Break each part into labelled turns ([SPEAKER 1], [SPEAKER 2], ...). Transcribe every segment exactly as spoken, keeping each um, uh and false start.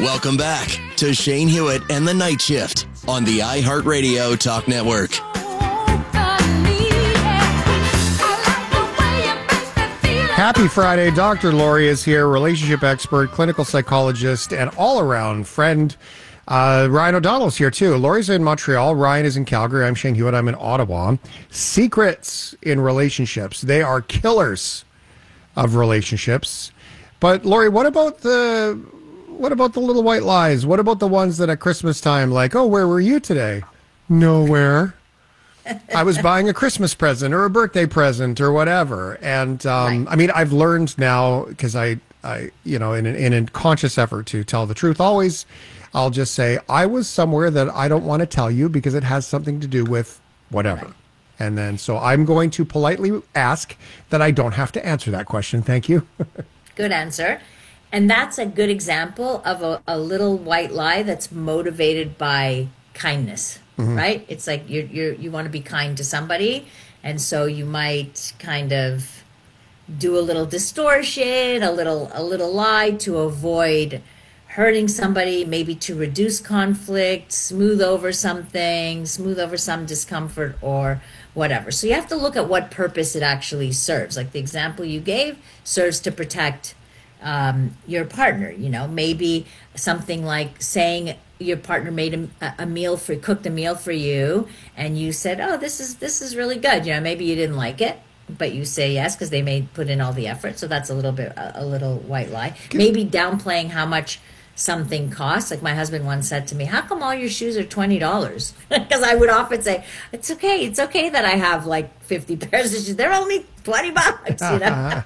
[SPEAKER 1] Welcome back to Shane Hewitt and the Night Shift on the iHeartRadio Talk Network.
[SPEAKER 2] Happy Friday. Doctor Lori is here, relationship expert, clinical psychologist, and all-around friend. Uh, Ryan O'Donnell's here, too. Lori's in Montreal. Ryan is in Calgary. I'm Shane Hewitt. I'm in Ottawa. Secrets in relationships. They are killers of relationships. But, Lori, what about the what about the little white lies? What about the ones that at Christmas time, like, oh, where were you today? Nowhere. I was buying a Christmas present or a birthday present or whatever. And, um, right. I mean, I've learned now, because I, I, you know, in, an, in a conscious effort to tell the truth, always, I'll just say, I was somewhere that I don't want to tell you because it has something to do with whatever. Right. And then, so I'm going to politely ask that I don't have to answer that question. Thank you.
[SPEAKER 3] Good answer. And that's a good example of a, a little white lie that's motivated by kindness. Mm-hmm. Right? It's like you you you want to be kind to somebody, and so you might kind of do a little distortion, a little a little lie to avoid hurting somebody, maybe to reduce conflict, smooth over something, smooth over some discomfort or whatever. So you have to look at what purpose it actually serves. Like the example you gave serves to protect um, your partner. You know, maybe something like saying your partner made a, a meal for, cooked a meal for you, and you said, "Oh, this is this is really good." You know, maybe you didn't like it, but you say yes because they made put in all the effort. So that's a little bit a, a little white lie. Maybe downplaying how much something costs. Like my husband once said to me, "How come all your shoes are twenty dollars?" Because I would often say, "It's okay. It's okay that I have like fifty pairs of shoes. They're only twenty bucks." You know.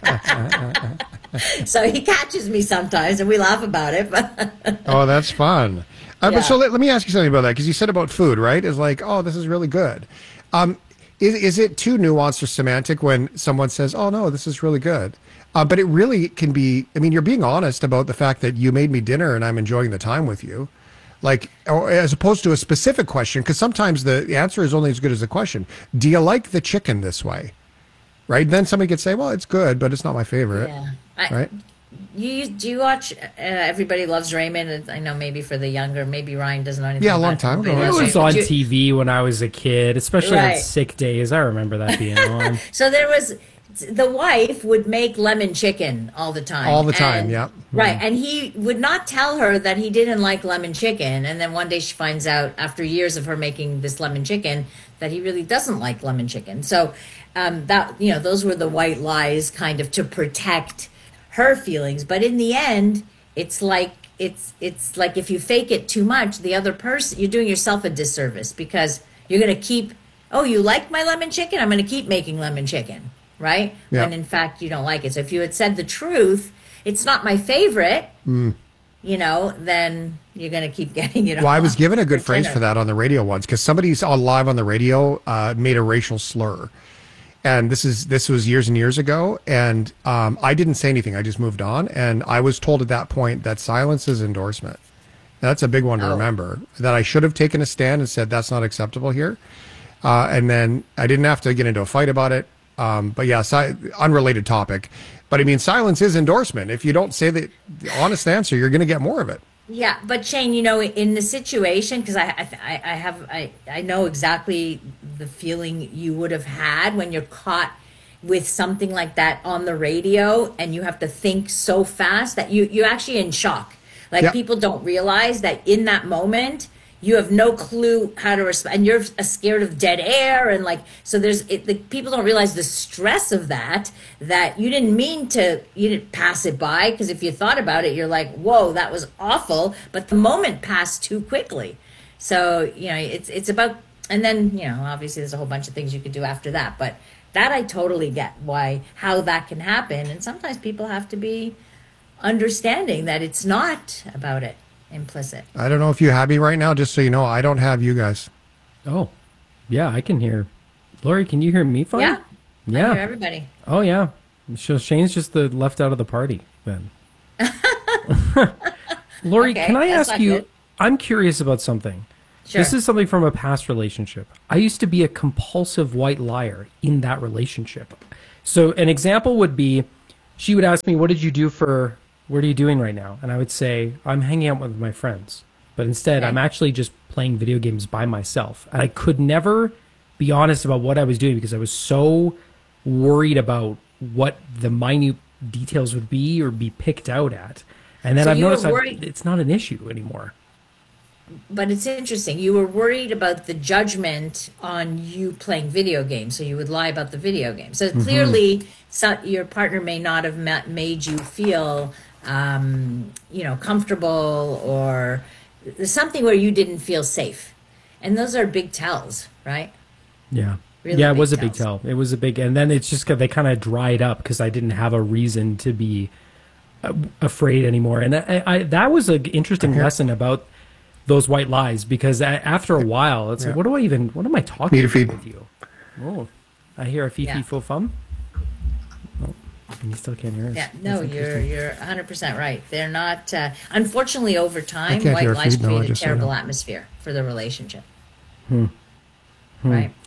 [SPEAKER 3] So he catches me sometimes, and we laugh about it. But
[SPEAKER 2] oh, that's fun. Uh,
[SPEAKER 3] yeah.
[SPEAKER 2] But so let, let me ask you something about that, because you said about food, right? It's like, oh, this is really good. Um, is, is it too nuanced or semantic when someone says, oh, no, this is really good? Uh, but it really can be, I mean, you're being honest about the fact that you made me dinner and I'm enjoying the time with you. Like, or as opposed to a specific question, because sometimes the answer is only as good as the question. Do you like the chicken this way? Right? Then somebody could say, well, it's good, but it's not my favorite.
[SPEAKER 3] Yeah. I,
[SPEAKER 2] right?
[SPEAKER 3] You do you watch uh, Everybody Loves Raymond? I know maybe for the younger, maybe Ryan doesn't know anything.
[SPEAKER 2] Yeah, a
[SPEAKER 3] about
[SPEAKER 2] long time ago.
[SPEAKER 4] It was on T V when I was a kid, especially
[SPEAKER 3] right.
[SPEAKER 4] on sick days. I remember that being on.
[SPEAKER 3] So there was, the wife would make lemon chicken all the time.
[SPEAKER 2] All the time,
[SPEAKER 3] and,
[SPEAKER 2] yeah.
[SPEAKER 3] Right, and he would not tell her that he didn't like lemon chicken. And then one day she finds out, after years of her making this lemon chicken, that he really doesn't like lemon chicken. So um, that, you know, those were the white lies kind of to protect her feelings. But in the end, it's like it's it's like if you fake it too much, the other person, you're doing yourself a disservice, because you're going to keep, oh, you like my lemon chicken? I'm going to keep making lemon chicken, right?
[SPEAKER 2] Yeah.
[SPEAKER 3] When in fact you don't like it. So if you had said the truth, it's not my favorite, mm. you know, then you're going to keep getting it.
[SPEAKER 2] Well, I was given a good phrase
[SPEAKER 3] dinner.
[SPEAKER 2] for that on the radio once, because somebody's on live on the radio uh, made a racial slur. And this is this was years and years ago, and um, I didn't say anything. I just moved on, and I was told at that point that silence is endorsement. That's a big one to
[SPEAKER 3] Oh.
[SPEAKER 2] remember. That I should have taken a stand and said that's not acceptable here, uh, and then I didn't have to get into a fight about it. Um, but yeah, si- unrelated topic. But I mean, silence is endorsement. If you don't say the honest answer, you're going to get more of it.
[SPEAKER 3] Yeah, but Shane, you know, in the situation, because I, I, I have, I, I know exactly the feeling you would have had when you're caught with something like that on the radio, and you have to think so fast that you, you're actually in shock. Like
[SPEAKER 2] Yep.
[SPEAKER 3] people don't realize that in that moment, you have no clue how to respond, and you're scared of dead air, and like, so there's it, the, people don't realize the stress of that, that you didn't mean to, you didn't pass it by, because if you thought about it, you're like, whoa, that was awful, but the moment passed too quickly. So, you know, it's it's about, and then, you know, obviously there's a whole bunch of things you could do after that, but that I totally get why, how that can happen, and sometimes people have to be understanding that it's not about it. Implicit.
[SPEAKER 2] I don't know if you have me right now, just so you know, I don't have you guys.
[SPEAKER 4] Oh, yeah, I can hear. Lori, can you hear me fine?
[SPEAKER 3] Yeah.
[SPEAKER 4] Yeah.
[SPEAKER 3] I hear everybody.
[SPEAKER 4] Oh, yeah. So Shane's just the left out of the party then. Lori,
[SPEAKER 3] Okay,
[SPEAKER 4] can I
[SPEAKER 3] that's
[SPEAKER 4] ask
[SPEAKER 3] not
[SPEAKER 4] you,
[SPEAKER 3] good.
[SPEAKER 4] I'm curious about something.
[SPEAKER 3] Sure.
[SPEAKER 4] This is something from a past relationship. I used to be a compulsive white liar in that relationship. So an example would be, she would ask me, what did you do for what are you doing right now? And I would say, I'm hanging out with my friends. But instead,
[SPEAKER 3] Okay.
[SPEAKER 4] I'm actually just playing video games by myself. And I could never be honest about what I was doing because I was so worried about what the minute details would be or be picked out at. And then
[SPEAKER 3] So
[SPEAKER 4] I've
[SPEAKER 3] you were
[SPEAKER 4] noticed I've,
[SPEAKER 3] worried-
[SPEAKER 4] it's not an issue anymore.
[SPEAKER 3] But it's interesting. You were worried about the judgment on you playing video games, so you would lie about the video game. So
[SPEAKER 4] Mm-hmm.
[SPEAKER 3] clearly, so, your partner may not have ma- made you feel, um, you know, comfortable, or there's something where you didn't feel safe, and those are big tells, right?
[SPEAKER 4] Yeah.
[SPEAKER 3] Really
[SPEAKER 4] yeah, it
[SPEAKER 3] big
[SPEAKER 4] was a big
[SPEAKER 3] tells.
[SPEAKER 4] tell. It was a big, and then it's just they kind of dried up because I didn't have a reason to be uh, afraid anymore. And I, I, that was an interesting lesson about those white lies because a- after a while, it's like, what do I even, what am I talking
[SPEAKER 2] Need a
[SPEAKER 4] about
[SPEAKER 2] feed.
[SPEAKER 4] with you? Oh, I hear a fifi
[SPEAKER 3] Yeah.
[SPEAKER 4] fo fum. Oh, and you still can't hear us.
[SPEAKER 3] Yeah, no,
[SPEAKER 4] That's
[SPEAKER 3] you're
[SPEAKER 4] interesting.
[SPEAKER 3] you're one hundred percent right. They're not. Uh, unfortunately, over time,
[SPEAKER 2] can't
[SPEAKER 3] white
[SPEAKER 2] hear a
[SPEAKER 3] lies
[SPEAKER 2] feed, no, I
[SPEAKER 3] create a
[SPEAKER 2] just said
[SPEAKER 3] terrible
[SPEAKER 2] no.
[SPEAKER 3] atmosphere for the relationship. Right.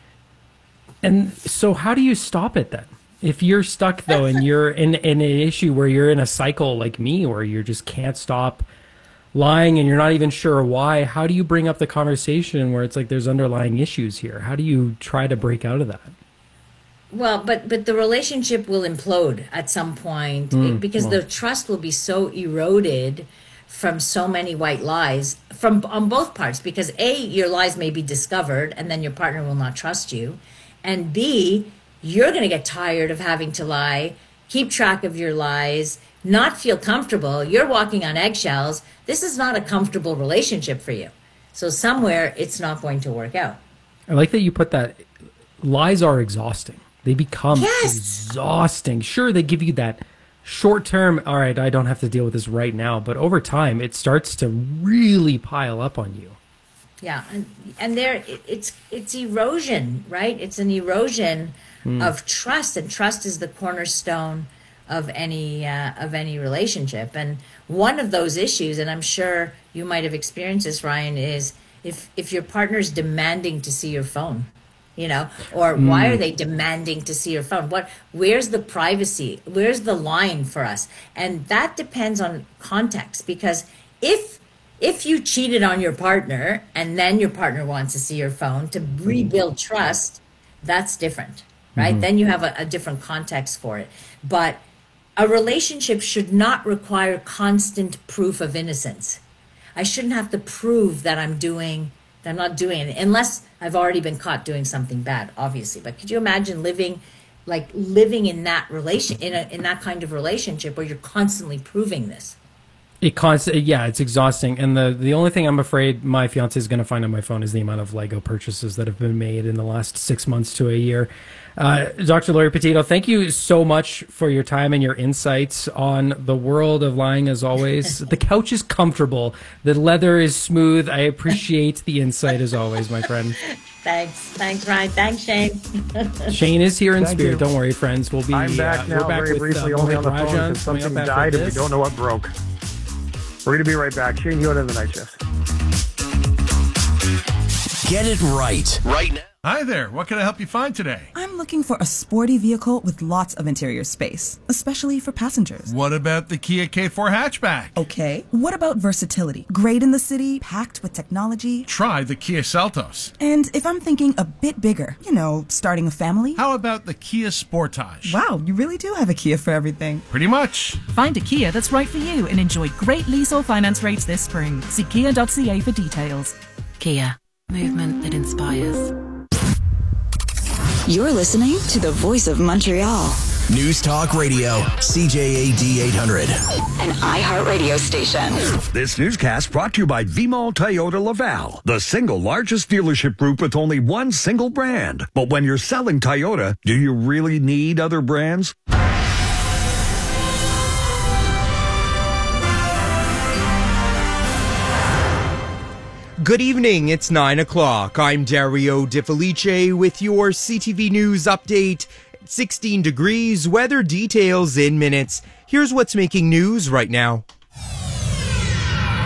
[SPEAKER 4] And so how do you stop it then? If you're stuck though and you're in, in an issue where you're in a cycle like me where you just can't stop lying and you're not even sure why, how do you bring up the conversation where it's like there's underlying issues here? How do you try to break out of that?
[SPEAKER 3] Well, but but the relationship will implode at some point it- because the trust will be so eroded from so many white lies from on both parts. Because A, your lies may be discovered, and then your partner will not trust you, and B, you're going to get tired of having to lie, keep track of your lies, not feel comfortable. You're walking on eggshells. This is not a comfortable relationship for you. So somewhere it's not going to work out.
[SPEAKER 4] I like that you put that. Lies are exhausting. They become
[SPEAKER 3] Yes.
[SPEAKER 4] exhausting. Sure, they give you that short term, all right, I don't have to deal with this right now. But over time, it starts to really pile up on you.
[SPEAKER 3] Yeah, and and there it, it's it's erosion, right? It's an erosion of trust, and trust is the cornerstone of any uh, of any relationship. And one of those issues, and I'm sure you might have experienced this, Ryan, is if if your partner's demanding to see your phone, you know, or why are they demanding to see your phone? What, where's the privacy? Where's the line for us? And that depends on context, because if if you cheated on your partner and then your partner wants to see your phone to rebuild trust, that's different, right? Then you have a, a different context for it. But a relationship should not require constant proof of innocence. I shouldn't have to prove that I'm doing, that I'm not doing it, unless I've already been caught doing something bad, obviously. But could you imagine living, like living in that relation, in a, in that kind of relationship where you're constantly proving this?
[SPEAKER 4] It const- yeah, it's exhausting. And the, the only thing I'm afraid my fiance is going to find on my phone is the amount of Lego purchases that have been made in the last six months to a year. Uh, Doctor Lori Petito, thank you so much for your time and your insights on the world of lying, as always. The couch is comfortable. The leather is smooth. I appreciate the insight, as always, my friend.
[SPEAKER 3] Thanks. Thanks, Ryan. Thanks, Shane.
[SPEAKER 4] Shane is here in
[SPEAKER 2] Thank
[SPEAKER 4] spirit.
[SPEAKER 2] you.
[SPEAKER 4] Don't worry, friends. We'll be
[SPEAKER 2] I'm
[SPEAKER 4] uh,
[SPEAKER 2] back
[SPEAKER 4] we're
[SPEAKER 2] now,
[SPEAKER 4] back
[SPEAKER 2] very
[SPEAKER 4] with,
[SPEAKER 2] briefly,
[SPEAKER 4] uh,
[SPEAKER 2] only on the
[SPEAKER 4] Mohit
[SPEAKER 2] phone
[SPEAKER 4] Rajan
[SPEAKER 2] because
[SPEAKER 4] coming
[SPEAKER 2] something
[SPEAKER 4] up after
[SPEAKER 2] died and we
[SPEAKER 4] this.
[SPEAKER 2] don't know what broke. We're going to be right back. Shane Hewitt and the Night Shift.
[SPEAKER 1] Get it right. Right now.
[SPEAKER 5] Hi there. What can I help you find today?
[SPEAKER 6] I'm looking for a sporty vehicle with lots of interior space, especially for passengers.
[SPEAKER 5] What about the Kia K four hatchback?
[SPEAKER 6] Okay. What about versatility? Great in the city, packed with technology.
[SPEAKER 5] Try the Kia Seltos.
[SPEAKER 6] And if I'm thinking a bit bigger, you know, starting a family.
[SPEAKER 5] How about the Kia Sportage?
[SPEAKER 6] Wow, you really do have a Kia for everything.
[SPEAKER 5] Pretty much.
[SPEAKER 7] Find a Kia that's right for you and enjoy great lease or finance rates this spring. See kia dot c a for details. Kia. Movement that inspires.
[SPEAKER 8] You're listening to the voice of Montreal,
[SPEAKER 1] News Talk Radio, C J A D eight hundred.
[SPEAKER 8] an iHeartRadio station.
[SPEAKER 9] This newscast brought to you by V-Mall Toyota Laval, the single largest dealership group with only one single brand. But when you're selling Toyota, do you really need other brands?
[SPEAKER 10] Good evening, it's nine o'clock. I'm Dario De Felice with your C T V News update. sixteen degrees, weather details in minutes. Here's what's making news right now.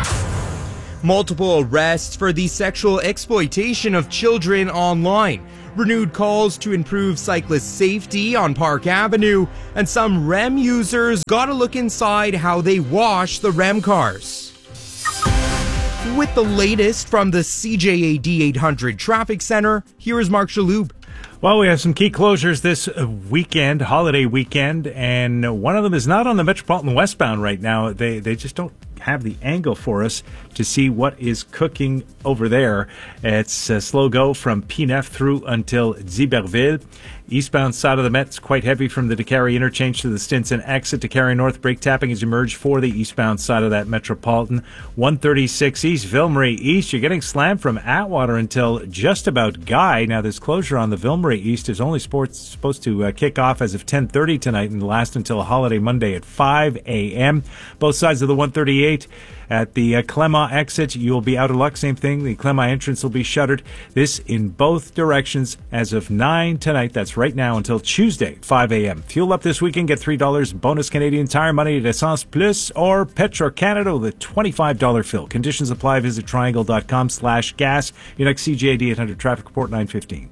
[SPEAKER 10] Multiple arrests for the sexual exploitation of children online. renewed calls to improve cyclist safety on Park Avenue, and some R E M users got a look inside how they wash the R E M cars. With the latest from the C J A D eight hundred Traffic Center, here is Mark Shaloub.
[SPEAKER 11] Well, we have some key closures this weekend, holiday weekend, and one of them is not on the Metropolitan westbound right now. They they just don't have the angle for us to see what is cooking over there. It's a slow go from P N F through until Ziberville. Eastbound side of the Met's quite heavy from the DeCarry interchange to the Stinson exit. DeCarry North brake tapping has emerged for the eastbound side of that Metropolitan. one thirty-six East, Ville-Marie East. You're getting slammed from Atwater until just about Guy. Now, this closure on the Ville-Marie East is only sports, supposed to uh, kick off as of ten thirty tonight and last until a holiday Monday at five a.m. Both sides of the one thirty-eight. At the uh, Clement exit, you'll be out of luck. Same thing. The Clement entrance will be shuttered. This in both directions as of nine tonight. That's right now until Tuesday, five a.m. Fuel up this weekend. Get three dollars bonus Canadian Tire money at Essence Plus or Petro-Canada with a twenty-five dollars fill. Conditions apply. Visit triangle.com slash gas. Your next C J A D eight hundred traffic report, nine fifteen.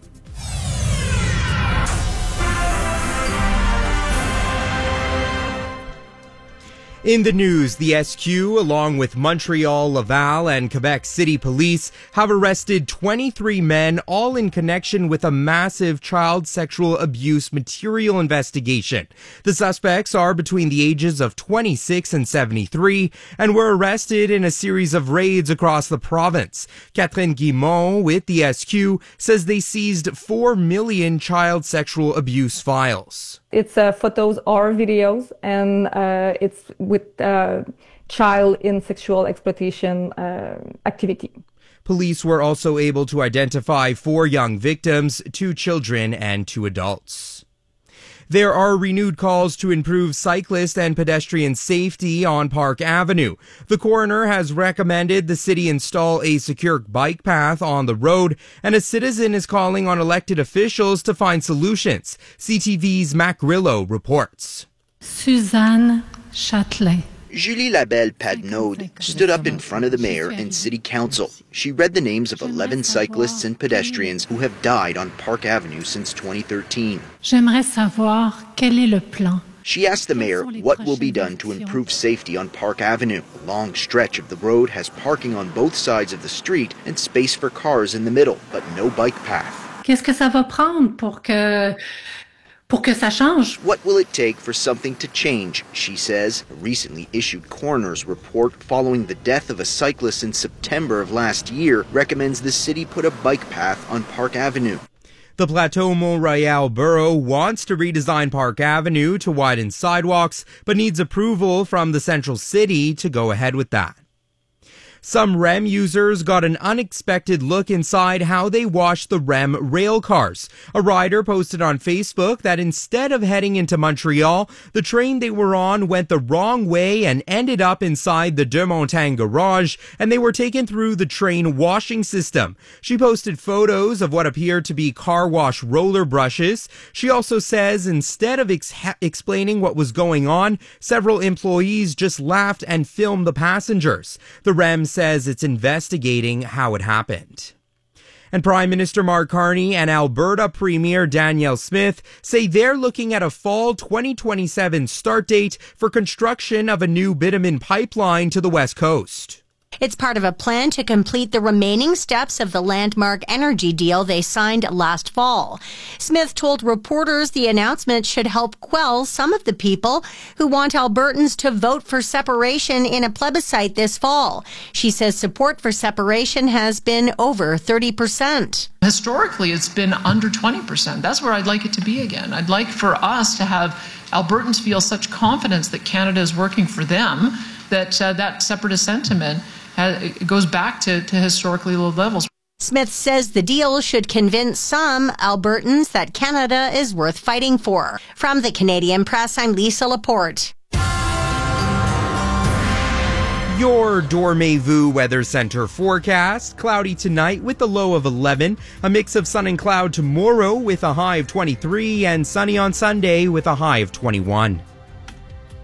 [SPEAKER 10] In the news, the S Q, along with Montreal, Laval, and Quebec City Police, have arrested twenty-three men, all in connection with a massive child sexual abuse material investigation. The suspects are between the ages of twenty-six and seventy-three and were arrested in a series of raids across the province. Catherine Guimont with the S Q says they seized four million child sexual abuse files.
[SPEAKER 12] It's uh, photos or videos, and uh, it's with uh, child in sexual exploitation uh, activity.
[SPEAKER 10] Police were also able to identify four young victims, two children and two adults. There are renewed calls to improve cyclist and pedestrian safety on Park Avenue. The coroner has recommended the city install a secure bike path on the road, and a citizen is calling on elected officials to find solutions. C T V's Mac Grillo reports.
[SPEAKER 13] Suzanne Châtelet.
[SPEAKER 14] Julie Labelle Padnaud stood up in front of the mayor and city council. She read the names of eleven cyclists and pedestrians who have died on Park Avenue since twenty thirteen.
[SPEAKER 13] J'aimerais savoir quel est le plan.
[SPEAKER 14] She asked the mayor what will be done to improve safety on Park Avenue. A long stretch of the road has parking on both sides of the street and space for cars in the middle, but no bike path.
[SPEAKER 13] Qu'est-ce que ça va prendre pour que pour que ça change?
[SPEAKER 14] What will it take for something to change, she says. A recently issued coroner's report following the death of a cyclist in September of last year recommends the city put a bike path on Park Avenue.
[SPEAKER 10] The Plateau Mont-Royal Borough wants to redesign Park Avenue to widen sidewalks, but needs approval from the Central City to go ahead with that. Some R E M users got an unexpected look inside how they wash the R E M rail cars. A rider posted on Facebook that instead of heading into Montreal, the train they were on went the wrong way and ended up inside the Deux Montagnes garage, and they were taken through the train washing system. She posted photos of what appeared to be car wash roller brushes. She also says instead of ex- explaining what was going on, several employees just laughed and filmed the passengers. The R E M says it's investigating how it happened. And Prime Minister Mark Carney and Alberta Premier Danielle Smith say they're looking at a fall twenty twenty-seven start date for construction of a new bitumen pipeline to the West Coast.
[SPEAKER 15] It's part of a plan to complete the remaining steps of the landmark energy deal they signed last fall. Smith told reporters the announcement should help quell some of the people who want Albertans to vote for separation in a plebiscite this fall. She says support for separation has been over thirty percent.
[SPEAKER 16] Historically, it's been under twenty percent. That's where I'd like it to be again. I'd like for us to have Albertans feel such confidence that Canada is working for them that uh, that separatist sentiment It goes back to, to historically low levels.
[SPEAKER 15] Smith says the deal should convince some Albertans that Canada is worth fighting for. From the Canadian Press, I'm Lisa Laporte.
[SPEAKER 10] Your Dormez-vous Weather Center forecast. Cloudy tonight with a low of eleven. A mix of sun and cloud tomorrow with a high of twenty-three. And sunny on Sunday with a high of twenty-one.